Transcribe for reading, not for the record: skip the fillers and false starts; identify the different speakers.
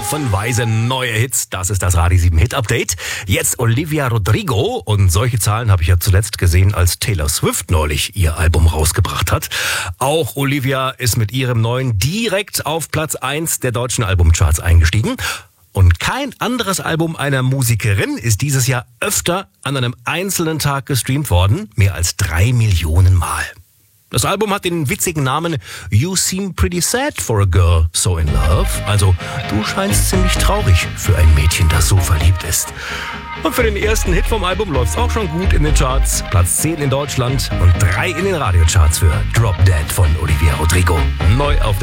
Speaker 1: haufenweise neue Hits. Das ist das Radio 7 Hit Update. Jetzt Olivia Rodrigo. Und solche Zahlen habe ich ja zuletzt gesehen, als Taylor Swift neulich ihr Album rausgebracht hat. Auch Olivia ist mit ihrem neuen direkt auf Platz 1 der deutschen Albumcharts eingestiegen. Und kein anderes Album einer Musikerin ist dieses Jahr öfter an einem einzelnen Tag gestreamt worden. Mehr als 3 Millionen Mal. Das Album hat den witzigen Namen You Seem Pretty Sad for a Girl So in Love. Also, du scheinst ziemlich traurig für ein Mädchen, das so verliebt ist. Und für den ersten Hit vom Album läuft's auch schon gut in den Charts. Platz 10 in Deutschland und 3 in den Radiocharts für Drop Dead von Olivia Rodrigo. Neu auf der